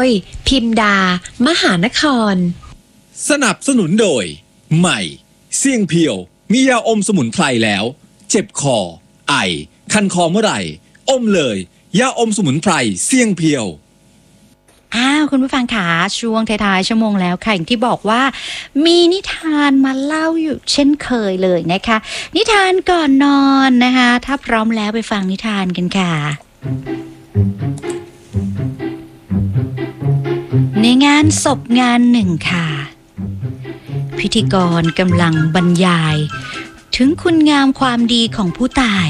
ยพิมดามหานครสนับสนุนโดยใหม่เสี่ยงเพียวมียาอมสมุนไพรแล้วเจ็บคอไอคันคอเมื่อไหร่อมเลยยาอมสมุนไพรเสี่ยงเพียวคุณผู้ฟังขาช่วงท้ายๆชั่วโมงแล้วค่ะอย่างที่บอกว่ามีนิทานมาเล่าอยู่เช่นเคยเลยนะคะนิทานก่อนนอนนะคะถ้าพร้อมแล้วไปฟังนิทานกันค่ะในงานศพงานหนึ่งค่ะพิธีกรกำลังบรรยายถึงคุณงามความดีของผู้ตาย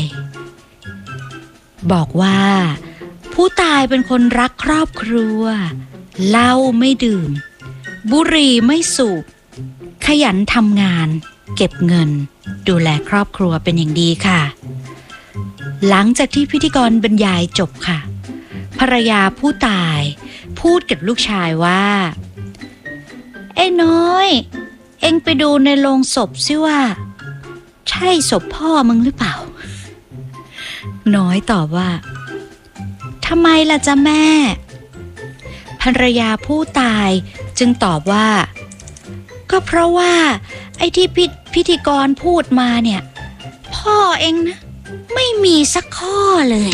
บอกว่าผู้ตายเป็นคนรักครอบครัวเหล้าไม่ดื่มบุหรี่ไม่สูบขยันทำงานเก็บเงินดูแลครอบครัวเป็นอย่างดีค่ะหลังจากที่พิธีกรบรรยายจบค่ะภรรยาผู้ตายพูดกับลูกชายว่าไอ้น้อยเอ็งไปดูในโลงศพสิว่าใช่ศพพ่อมึงหรือเปล่าน้อยตอบว่าทำไมล่ะจ๊ะแม่ภรรยาผู้ตายจึงตอบว่าก็เพราะว่าไอ้ที่พิธีกรพูดมาเนี่ยพ่อเองนะไม่มีสักข้อเลย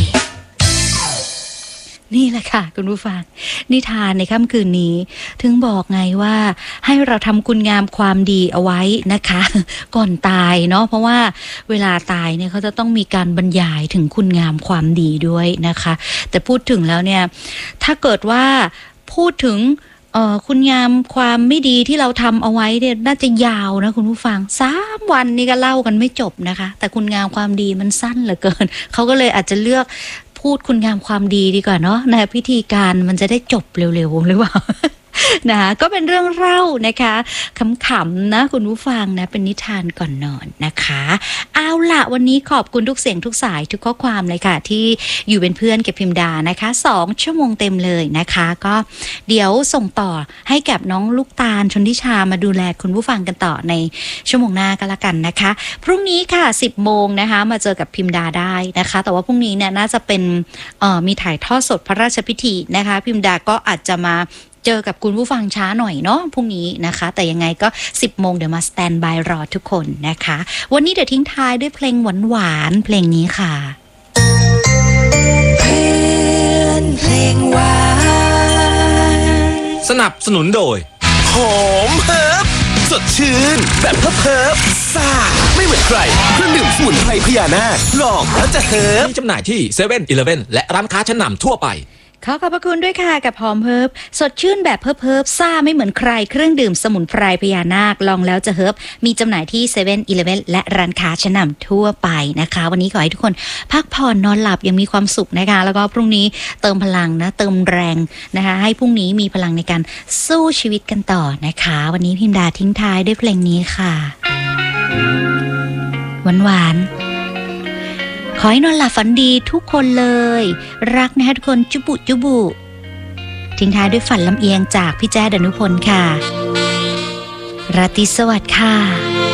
นี่แหละค่ะคุณผู้ฟังนิทานในค่ำคืนนี้ถึงบอกไงว่าให้เราทำคุณงามความดีเอาไว้นะคะก่อนตายเนาะเพราะว่าเวลาตายเนี่ยเขาจะต้องมีการบรรยายถึงคุณงามความดีด้วยนะคะแต่พูดถึงแล้วเนี่ยถ้าเกิดว่าพูดถึงคุณงามความไม่ดีที่เราทำเอาไว้เนี่ยน่าจะยาวนะคุณผู้ฟัง3 วันนี้ก็เล่ากันไม่จบนะคะแต่คุณงามความดีมันสั้นเหลือเกินเขาก็เลยอาจจะเลือกพูดคุณงามความดีดีกว่าเนาะในพิธีการมันจะได้จบเร็วๆหรือเปล่า นะคะก็เป็นเรื่องเล่านะคะขำๆนะคุณผู้ฟังนะเป็นนิทานก่อนนอนนะคะเอาล่ะวันนี้ขอบคุณทุกเสียงทุกสายทุกข้อความเลยค่ะที่อยู่เป็นเพื่อนกับพิมดานะคะ2 ชั่วโมงเต็มเลยนะคะก็เดี๋ยวส่งต่อให้กับน้องลูกตาลชนทิชามาดูแลคุณผู้ฟังกันต่อในชั่วโมงหน้าก็แล้วกันนะคะพรุ่งนี้ค่ะ 10 โมงนะคะมาเจอกับพิมดาได้นะคะแต่ว่าพรุ่งนี้เนี่ยน่าจะเป็นมีถ่ายทอดสดพระราชพิธีนะคะพิมดาก็อาจจะมาเจอกับคุณผู้ฟังช้าหน่อยเนาะพรุ่งนี้นะคะแต่ยังไงก็ 10 โมงเดี๋ยวมาสแตนบายรอทุกคนนะคะวันนี้เดี๋ยวทิ้งท้ายด้วยเพลงหวานๆเพลงนี้ค่ะเพลงหวานสนับสนุนโดยหอมเฮิร์บสดชื่นแบบเพิบซ่าไม่เหมือนใครเครื่องดื่มสมุนไพรพญานาคลองแล้วจะเฮิร์บมีจำหน่ายที่ 7-Eleven และร้านค้าชั้นนำทั่วไปขอขอบพระคุณด้วยค่ะกับหอมเฮิร์บสดชื่นแบบเฮิร์บซ่าไม่เหมือนใครเครื่องดื่มสมุนไพรพญานาคลองแล้วจะเฮิร์บมีจำหน่ายที่ 7-Eleven และร้านค้าชั้นนำทั่วไปนะคะวันนี้ขอให้ทุกคนพักผ่อนนอนหลับยังมีความสุขนะคะแล้วก็พรุ่งนี้เติมพลังนะเติมแรงนะคะให้พรุ่งนี้มีพลังในการสู้ชีวิตกันต่อนะคะวันนี้พิมดาทิ้งท้ายด้วยเพลงนี้ค่ะหวานขอให้นอนหลับฝันดีทุกคนเลยรักนะคะทุกคนจุบุจุบุทิ้งท้ายด้วยฝันลำเอียงจากพี่แจ๊ด อนุพลค่ะราตรีสวัสดิ์ค่ะ